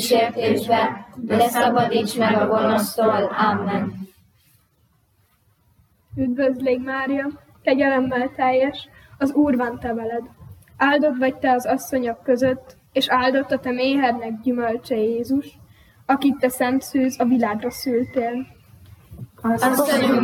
kísértésbe, de szabadíts meg a gonosztól. Amen. Üdvözlégy Mária, kegyelemmel teljes, az Úr van te veled. Áldott vagy te az asszonyok között, és áldott a te méhednek gyümölcse Jézus, akit te szent szűz a világra szültél. Asszonyom,